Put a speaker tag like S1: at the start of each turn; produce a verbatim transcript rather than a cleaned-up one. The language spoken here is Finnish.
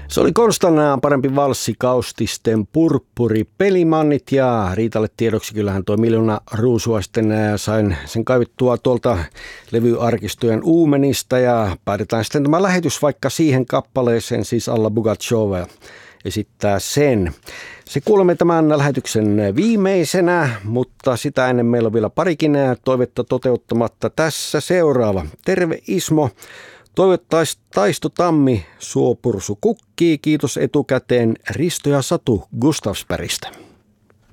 S1: Se oli Konstanaan parempi valssi Kaustisten Purppuri Pelimannit ja Riitalle tiedoksi kyllähän tuo Miljoona ruusua sitten sain sen kaivettua tuolta levyarkistojen uumenista ja päätetään sitten tämä lähetys vaikka siihen kappaleeseen, siis Alla Pugacheva esittää sen. Se kuulemme tämän lähetyksen viimeisenä, mutta sitä ennen meillä on vielä parikin toivetta toteuttamatta. Tässä seuraava. Terve Ismo. Toivottaisi Taisto Tammi Suopursu kukkii. Kiitos etukäteen Risto ja Satu Gustavsbergistä.